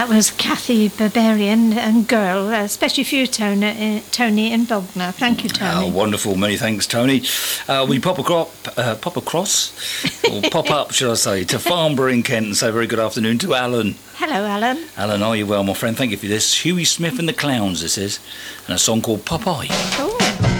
That was Kathy Barbarian and Girl, especially for you, Tony and Bognor. Thank you, Tony. Wonderful. Many thanks, Tony. We pop across, or pop up, should I say, to Farnborough in Kent and say very good afternoon to Alan. Hello, Alan. Alan, are you well, my friend? Thank you for this. Huey Smith and the Clowns, this is, and a song called Popeye. Oh.